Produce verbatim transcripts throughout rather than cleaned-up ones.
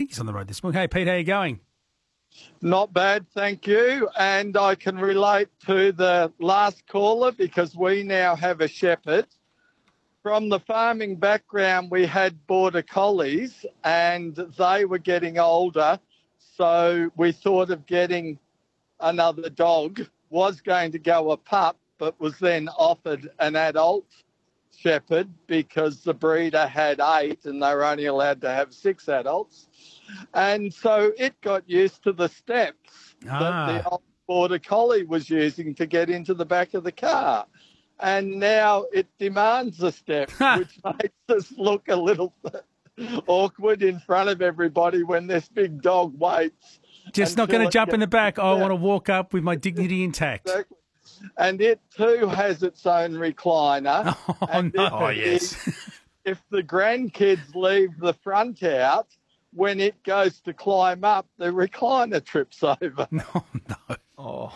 think he's on the road this morning. Hey, Pete, how you going? Not bad, thank you. And I can relate to the last caller because we now have a shepherd. From the farming background, we had border collies and they were getting older. So we thought of getting another dog, was going to go a pup, but was then offered an adult shepherd because the breeder had eight and they were only allowed to have six adults. And so it got used to the steps Ah. that the old border collie was using to get into the back of the car. And now it demands a step, which makes us look a little awkward in front of everybody when this big dog waits. Just not until going to it jump in the gets- back. I want to walk up with my dignity intact. Exactly. And it too has its own recliner. Oh, and no. if Oh, it yes. is- if the grandkids leave the front out, when it goes to climb up, the recliner trips over. No, no. Oh.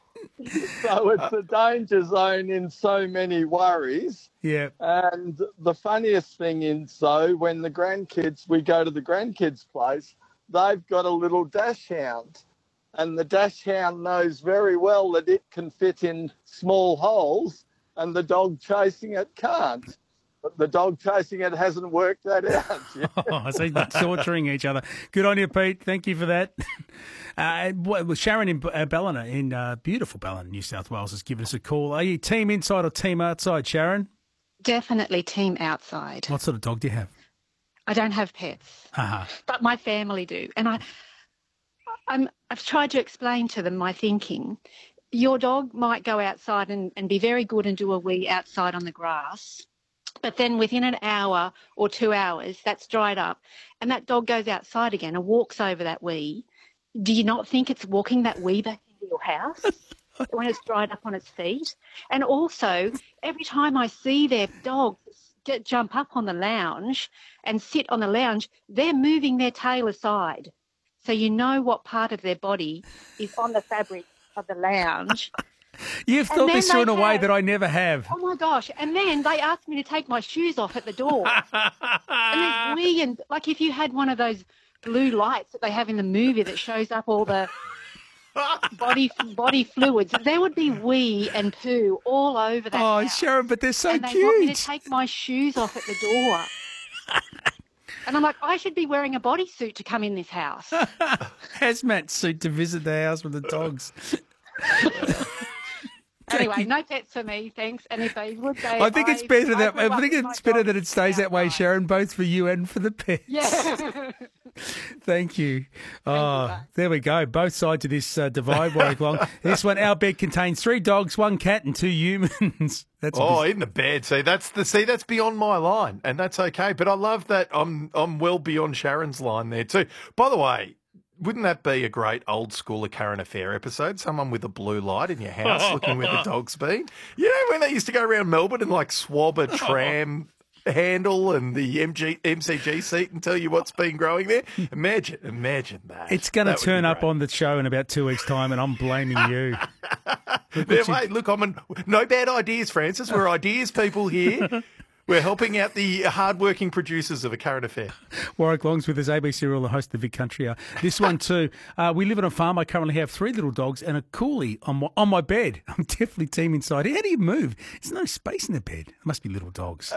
So it's a danger zone in so many worries. Yeah. And the funniest thing is, though, when the grandkids, we go to the grandkids' place, they've got a little dash hound. And the dash hound knows very well that it can fit in small holes and the dog chasing it can't. But the dog chasing it hasn't worked that out yet. Oh, so they're torturing each other. Good on you, Pete. Thank you for that. Uh, well, Sharon in uh, Ballina, in uh, beautiful Ballina, New South Wales, has given us a call. Are you team inside or team outside, Sharon? Definitely team outside. What sort of dog do you have? I don't have pets, Uh-huh. but my family do. And I, I'm, I've tried to explain to them my thinking. Your dog might go outside and, and be very good and do a wee outside on the grass, but then within an hour or two hours, that's dried up, and that dog goes outside again and walks over that wee. Do you not think it's walking that wee back into your house when it's dried up on its feet? And also, every time I see their dog get, jump up on the lounge and sit on the lounge, they're moving their tail aside. So you know what part of their body is on the fabric of the lounge. You've And thought then this through in they a way have- that I never have. Oh, my gosh. And then they asked me to take my shoes off at the door. And there's wee and, like, if you had one of those blue lights that they have in the movie that shows up all the body body fluids, there would be wee and poo all over that Oh, house. Sharon, but they're so and they want me to cute. take my shoes off at the door. And I'm like, I should be wearing a bodysuit to come in this house. Hazmat suit to visit the house with the dogs. Anyway, no pets for me, thanks. And if they would, they. I think it's better that grew I up think with my it's better dog that it stays that way, outside. Sharon, both for you and for the pets. Yeah. Thank you. Oh, there we go. Both sides of this uh, divide work long. This one, our bed contains three dogs, one cat, and two humans. That's a Oh, bit- in the bed. See, that's the see, that's beyond my line, and that's okay. But I love that I'm I'm well beyond Sharon's line there too. By the way, wouldn't that be a great old school of current affair episode? Someone with a blue light in your house looking where the dog's been. You know when they used to go around Melbourne and like swab a tram handle and the M G, M C G seat and tell you what's been growing there? Imagine, imagine that. It's going to That would turn be up great. on the show in about two weeks' time, and I'm blaming you. Yeah, mate, look, I'm an, no bad ideas, Francis. We're ideas people here. We're helping out the hard-working producers of A Current Affair. Warwick Long's with us, A B C Rural, the host of the Vic Country Hour. This one too. Uh, we live on a farm. I currently have three little dogs and a coolie on my, on my bed. I'm definitely team inside. How do you move? There's no space in the bed. It must be little dogs.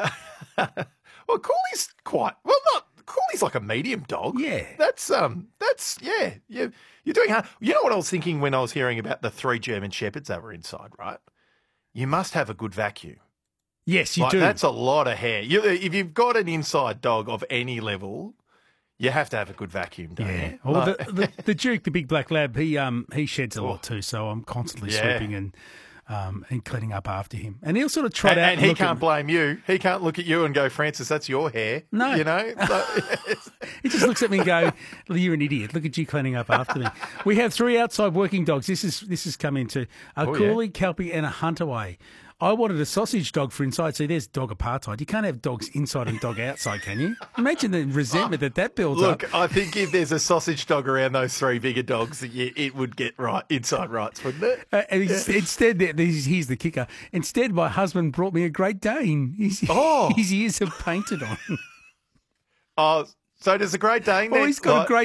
Well, Cooley's quite well. Not Cooley's like a medium dog. Yeah. that's um, that's yeah. You you're doing hard. You know what I was thinking when I was hearing about the three German shepherds that were inside, right? You must have a good vacuum. Yes, you Like, do. that's a lot of hair. You, if you've got an inside dog of any level, you have to have a good vacuum, don't Yeah. you? Well, Like- the, the, the Duke, the big black lab, he um he sheds a lot Oh. too, so I'm constantly Yeah. sweeping and um and cleaning up after him. And he'll sort of trot and, out and he look at can't me. blame you. He can't look at you and go, Francis, that's your hair. No. You know? So, He just looks at me and go, well, "You're an idiot. Look at you cleaning up after me." We have three outside working dogs. This is this has come into a Oh, yeah. Coolie, Kelpie, and a Huntaway. I wanted a sausage dog for inside. See, there's dog apartheid. You can't have dogs inside and dog outside, can you? Imagine the resentment that that builds Look, up. I think if there's a sausage dog around those three bigger dogs, that you, it would get right inside rights, wouldn't it? Uh, and he's- Instead, there- here's here's the kicker. Instead, my husband brought me a Great Dane. His, Oh. his ears are painted on. Oh, so does the Great Dane? Well, then? he's got a Like- great